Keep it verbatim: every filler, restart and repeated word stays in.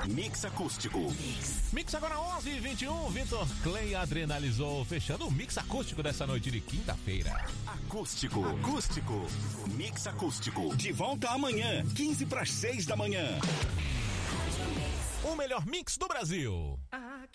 Mix Acústico. Mix, Mix agora onze e vinte e um, Vitor Clay adrenalizou, fechando o Mix Acústico dessa noite de quinta-feira. Acústico, acústico, Mix Acústico. De volta amanhã, quinze para as seis da manhã. O melhor mix do Brasil. A